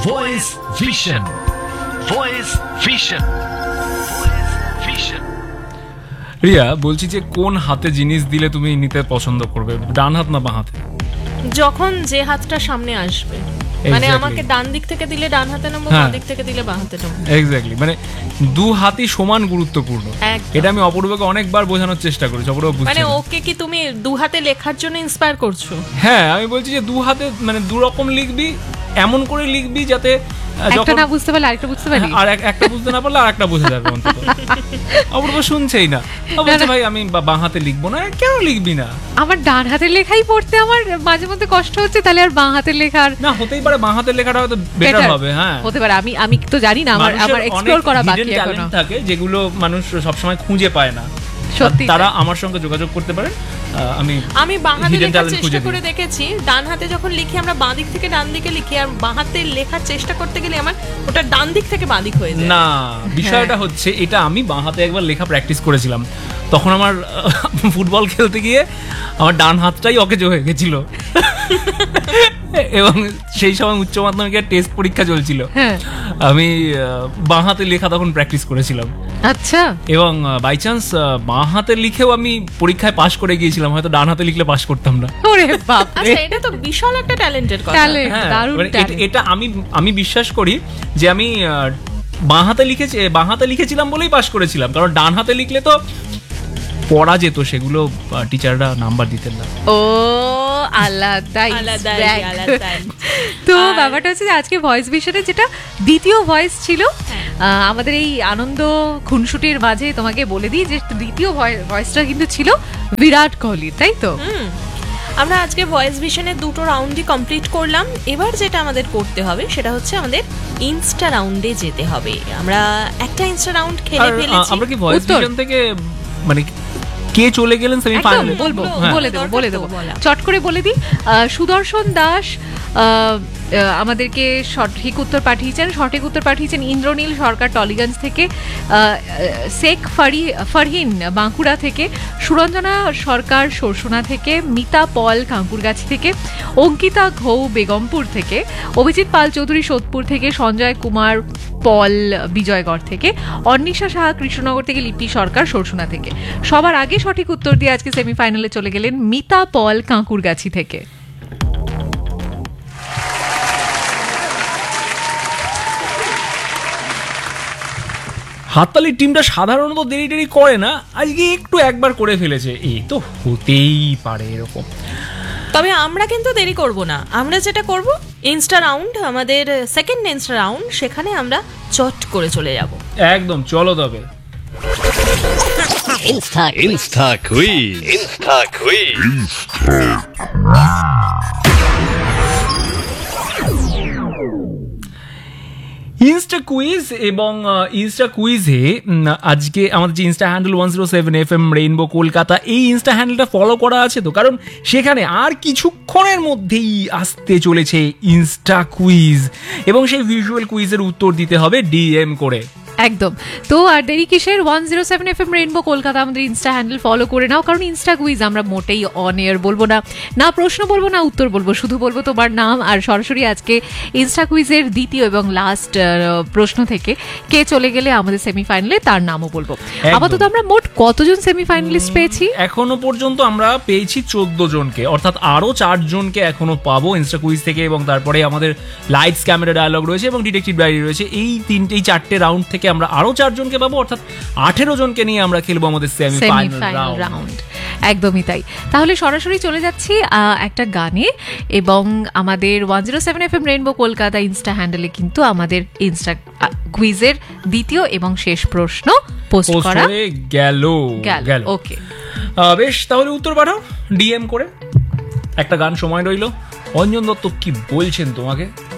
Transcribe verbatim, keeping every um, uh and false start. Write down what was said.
Voice vision, voice vision, voice vision. Riya, বলছি যে কোন হাতে জিনিস দিলে তুমি নিতে পছন্দ করবে, ডান হাত না বাঁ হাতে? যখন যে হাতটা সামনে আসবে, মানে আমাকে ডান দিক থেকে দিলে ডান হাতে নেবো, বাঁ দিক থেকে দিলে বাঁ হাতে নেবো। এক্স্যাক্টলি, মানে দু হাতই সমান গুরুত্বপূর্ণ। এটা আমি অপূর্বকে অনেকবার বোঝানোর চেষ্টা করেছি, অপূর্ব বুঝছে। মানে ওকে কি তুমি দু হাতে লেখার জন্য ইন্সপায়ার করছো? হ্যাঁ, আমি বলছি যে দু হাতে মানে দু রকম লিখবি, এমন করে লিখবি যাতে একটা না বুঝতে পারলে আরেকটা বুঝতে পারি, আর একটা বুঝতে না পারলে আরেকটা বোঝা যাবে অন্তত। অপূর্ব শুনছেই না, বলছে ভাই আমি বাঁ হাতে লিখবো না। কেন লিখবি না? আমার ডান হাতে লেখাই পড়তে আমার মাঝে মধ্যে কষ্ট হচ্ছে, তাহলে আর বাঁ হাতে লেখার না হতেই পারে, বাঁ হাতে লেখাটা হয়তো বেটার হবে। হ্যাঁ, হতে পারে। আমি আমি তো জানি না, আমার আমার এক্সপ্লোর করা বাকি এখনো থাকে, যেগুলো মানুষ সবসময় খুঁজে পায় না। সত্যি তারা আমার সঙ্গে যোগাযোগ করতে পারেন। আমি আমি বাঁ হাতে লেখার চেষ্টা করে দেখেছি, ডান হাতে যখন লিখি আমরা বাঁ দিক থেকে ডান দিকে লিখি, আর বাঁ হাতে লেখার চেষ্টা করতে গেলে আমার ওটা ডান দিক থেকে বাঁ দিক হয়ে যায়। না, বিষয়টা হচ্ছে এটা, আমি বাঁ হাতে একবার লেখা প্র্যাকটিস করেছিলাম, তখন আমার ফুটবল খেলতে গিয়ে আমার ডান হাতটাই অকেজো হয়ে গেছিল। এবং সেই সময় উচ্চ মাধ্যমিকের টেস্ট পরীক্ষা চলছিল, আমি বাঁ হাতে লেখা তখন প্র্যাকটিস করেছিলাম। আচ্ছা। এবং বাই চান্স বাঁ হাতে লিখেও আমি পরীক্ষায় পাশ করে গিয়েছিলাম, হয়তো ডান হাতে লিখলে পাশ করতাম না। ওরে বাপ রে, এটা তো বিশাল একটা ট্যালেন্টেড কথা। দারুণ ট্যালেন্ট। এটা আমি আমি বিশ্বাস করি যে আমি বাঁ হাতে লিখেছি, বাঁ হাতে লিখেছিলাম বলেই পাশ করেছিলাম, কারণ ডান হাতে লিখলে তো পড়া যেত, সেগুলো টিচাররা নাম্বার দিতেন না। ও আলাদাই আলাদাই আলাদাই। তো ব্যাপারটা হচ্ছে যে আজকে ভয়েস ভিশনে যেটা দ্বিতীয় ভয়েস ছিল আমাদের এই আনন্দ খুনসুটির মাঝে, তোমাকে বলে দিই যে দ্বিতীয় ভয়েসটা কিন্তু ছিল বিরাট কোহলি, তাই তো? আমরা আজকে ভয়েস ভিশনের দুটো রাউন্ডই কমপ্লিট করলাম। এবার যেটা আমাদের করতে হবে সেটা হচ্ছে আমাদের ইনস্টা রাউন্ডে যেতে হবে। আমরা একটা ইনস্টা রাউন্ড খেলে ফেলেছি। আমরা কি ভয়েস ভিশন থেকে মানে কে চলে গেলেন সেমিফাইনালে? বলবো, বলে দেবো বলে দেবো চট করে বলে দিই। সুদর্শন দাস আমাদেরকে সঠিক উত্তর পাঠিয়েছেন, সঠিক উত্তর পাঠিয়েছেন ইন্দ্রনীল সরকার টলিগঞ্জ থেকে, শেখ ফারি ফারহিন বাঁকুড়া থেকে, সুরঞ্জনা সরকার সরসোনা থেকে, মিতা পল কাঙ্কুরগাছি থেকে, অঙ্কিতা ঘৌ বেগমপুর থেকে, অভিজিৎ পাল চৌধুরী সোদপুর থেকে, সঞ্জয় কুমার পল বিজয়গড় থেকে, অন্নিশা সাহা কৃষ্ণনগর থেকে, লিপি সরকার সরসোনা থেকে। সবার আগে সঠিক উত্তর দিয়ে আজকে সেমিফাইনালে চলে গেলেন মিতা পল কাঁকুরগাছি থেকে। হাততালির টিমটা সাধারণত দেরি দেরি করে না, আজকে একটু একবার করে ফেলেছে, এই তো হতেই পারে এরকম। তবে আমরা কিন্তু দেরি করব না, আমরা যেটা করব ইনস্টা রাউন্ড, আমাদের সেকেন্ড ইনস্টা রাউন্ড, সেখানে আমরা চট করে চলে যাব। একদম, চলো তবে। Insta Insta quiz, Insta quiz. Insta quiz, এবং ইনস্টা কুইজে আজকে আমাদের যে Insta handle one zero seven F M rainbow Kolkata, এই ইনস্টা হ্যান্ডেলটা ফলো করা আছে তো, কারণ সেখানে আর কিছুক্ষণের মধ্যেই আসতে চলেছে ইনস্টা কুইজ, এবং সেই ভিজুয়াল কুইজের উত্তর দিতে হবে ডিএম করে। একদম। তো আর দেরি কিসের, one zero seven F M rainbow Kolkata আমাদের ইনস্টা হ্যান্ডেল ফলো করে নাও, কারণ ইনস্টা কুইজ আমরা মোটেই অন এয়ার বলবো না, না প্রশ্ন বলবো না উত্তর বলবো, শুধু বলবো তোমার নাম, আর সরাসরি আজকে ইনস্টা কুইজের দ্বিতীয় এবং লাস্ট প্রশ্ন থেকে কে চলে গেলে আমাদের সেমিফাইনালে তার নামও বলবো। আপাতত আমরা মোট কতজন সেমিফাইনালিস্ট পেয়েছি? এখনো পর্যন্ত আমরা পেয়েছি চোদ্দ জনকে, অর্থাৎ আরো চার জনকে এখনো পাবো ইনস্টা কুইজ থেকে, এবং তারপরে আমাদের লাইটস ক্যামেরা ডায়ালগ রয়েছে এবং ডিটেকটিভ ডায়েরি রয়েছে। এই তিনটে এই চারটে রাউন্ড থেকে আমরা আরো চারজনকে পাবো, অর্থাৎ আঠেরো জনকে নিয়ে আমরা খেলবো আমাদের সেমিফাইনাল রাউন্ড। একদমই তাই। তাহলে সরাসরি চলে যাচ্ছি একটা গানে, এবং আমাদের one zero seven F M rainbow Kolkata Insta হ্যান্ডেলে কিন্তু আমাদের ইনস্টা কুইজের দ্বিতীয় এবং শেষ প্রশ্ন পোস্ট করা গেল গেল ওকে, বেশ, তাহলে উত্তর পাঠাও ডিএম করে। একটা গান সময় রইল। অঞ্জন দত্ত কি বলছেন তোমাকে?